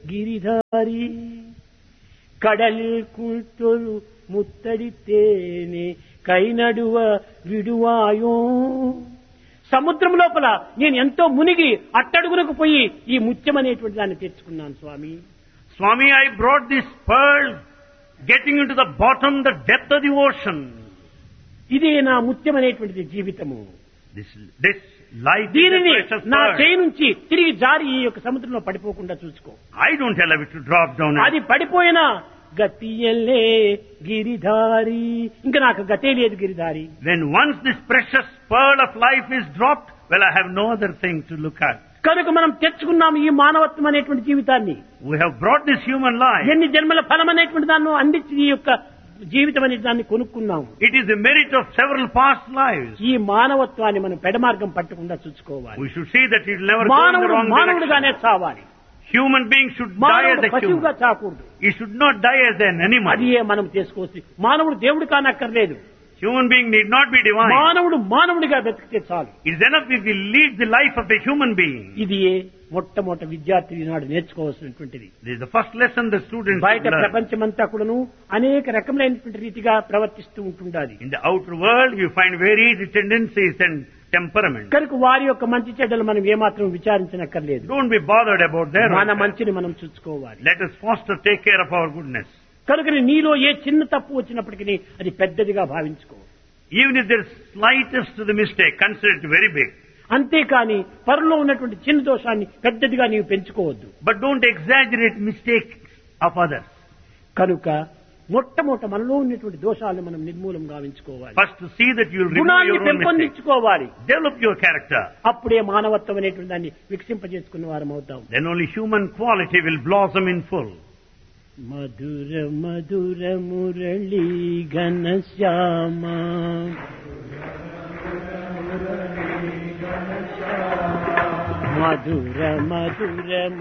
గిరిధారి కడలిల్ కుల్తొరు ముత్తడితేనే కైనడువ విడువాయో. సముద్రం లోపల నేను ఎంతో మునిగి అట్టడుగునకు పోయి ఈ ముత్యం అనేటువంటి దాన్ని తెచ్చుకున్నాను స్వామి. Swami, I brought this pearl, getting into the bottom, the depth of the ocean. ఇదే నా ముత్యం అనేటువంటిది జీవితము. This life is దీనిని a precious నా pearl. చేయి నుంచి తిరిగి జారి ఈ యొక్క సముద్రంలో పడిపోకుండా చూసుకో. I don't allow it to drop down. అది పడిపోయినా గతియల్లే గిరిధారి, ఇంకా నాకు గతే లేదు Giridhari. When once this precious pearl of life is dropped, well, I have no other thing to look at. కనుక మనం తెచ్చుకున్నాము ఈ మానవత్వం అనేటువంటి జీవితాన్ని. We have brought this human life. ఎన్ని జన్మల ఫలం అనేటువంటి దాన్ని అందించి ఈ యొక్క జీవితం అనే దాన్ని కొనుక్కున్నాము. It is the merit of several past lives. ఈ మానవత్వాన్ని మనం పెడమార్గం పట్టకుండా చూసుకోవాలి. We should see that it will never go in the మానవుడు wrong మానవుడుగానే direction. చావాలి. Human beings should die as మానవుడు a పశువుగా human. చాకూడదు. He should not die as an animal. అది మనం చేసుకోవచ్చు. మానవుడు దేవుడు కానక్కర్లేదు. Human being need not be divine. మానవుడు మానవుడిగా బ్రతికితే చాలు. It is enough if he leads the life of a human being. ఇది మొట్టమొదటి విద్యార్థి నాడు నేర్చుకోవాల్సినటువంటిది. This is the first lesson the students బయట should learn. ప్రపంచమంతా కూడాను అనేక రకములైనటువంటి రీతిగా ప్రవర్తిస్తూ ఉంటుండాలి. In the outer world, you find varied tendencies and temperaments. కనుక వారి యొక్క మంచి చెడ్డలు మనం ఏమాత్రం విచారించనక్కర్లేదు. Don't be bothered about their మన welfare. మంచిని మనం చూసుకోవాలి. Let us foster, take care of our goodness. కనుక నీలో ఏ చిన్న తప్పు వచ్చినప్పటికీ అది పెద్దదిగా భావించుకో. Even if there is slightest to the mistake, consider it very big. అంతేకాని పరులో ఉన్నటువంటి చిన్న దోషాన్ని పెద్దదిగా నీవు పెంచుకోవద్దు. But don't exaggerate mistakes of others. కనుక మొట్టమొదట మనలో ఉన్నటువంటి దోషాలను మనం నిర్మూలం గావించుకోవాలి. First to see that you will remove గుణాన్ని your own mistakes. పెంపొందించుకోవాలి. Develop your character. అప్పుడే మానవత్వం అనేటువంటి దాన్ని వికసింపజేసుకున్న వారం అవుతాం. Then only human quality will blossom in full. Mathura Mathura Murali ఘనశ్యామ Mathura Mathura